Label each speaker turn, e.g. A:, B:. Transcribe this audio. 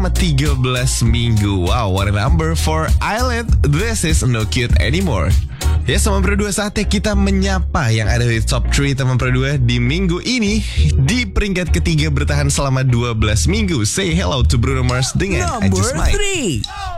A: selama 13 minggu. Wow, what a number for Island. This is No Cute Anymore. Ya, teman Pro 2, saatnya kita menyapa yang ada di top 3 teman Pro 2 di minggu ini. Di peringkat ketiga bertahan selama 12 minggu. Say hello to Bruno Mars dengan I
B: Number
A: Just Might.
B: 3.